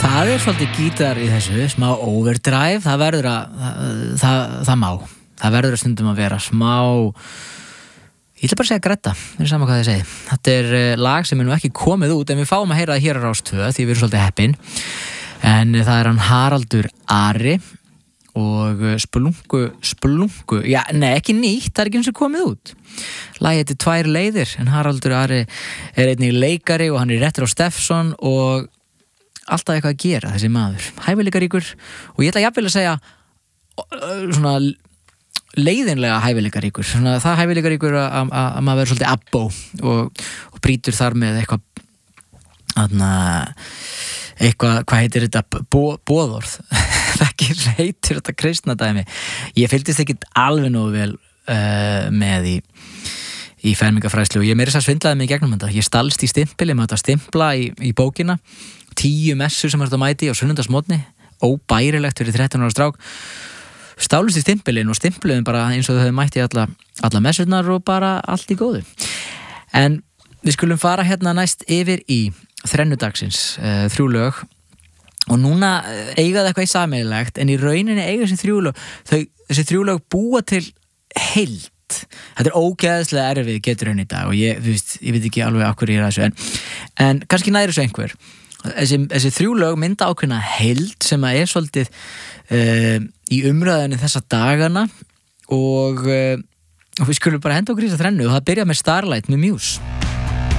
Það svolítið gítar í þessu, smá overdrive, það verður það má. Það verður stundum að vera smá, ég ætla bara að segja gretta, það sama hvað ég segi. Þetta lag sem nú ekki komið út, en við fáum að heyra það hér á Rás 2, því við erum svolítið heppin. En það hann Haraldur Ari og Splunku, já, nei, ekki nýtt, það ekki eins og komið út. Lagið heitir Tvær leiðir, en Haraldur Ari einnig leikari og hann réttur á Steffson og alltaf eitthvað að gera, þessi maður. Hæfileikaríkur og ég ætla jafnvel að segja svona leiðinlega hæfileikaríkur. Svona það hæfileikaríkur að maður verður svolítið abbó og brýtur þar með eitthvað, hvað heitir þetta, boðorð. Ekki heitir þetta kristna dæmi. Ég fylgdist ekki alveg nógu vel með í fermingafræðslu og ég meira þess að svindlaði mig í gegnum þetta. Ég stalst í stimpili, maður þetta stimpla í bókina, 10 messur sem þetta mæti á sunnundagsmorgni, óbærilegt fyrir 13 ára strák. Stálust í stimpilin og stimpliðum bara eins og þau mætti alla messurnar og bara allt í góðu. En við skulum fara hérna næst yfir í þrennudagsins, 3 lög og núna eiga það eitthvað í sameiginlegt en í rauninni eiga þessi 3 lög búa til heild. Þetta ógeðslega erfið getur henni í dag og ég veit ekki alveg af hverju ég þessu en kannski næri þessu einhver. Þessi 3 lög mynda ákveðna heild sem að svolítið í umræðinu þessa dagana og við skulum bara henda okkur í þessa þrennu og það byrja með Starlight með Muse.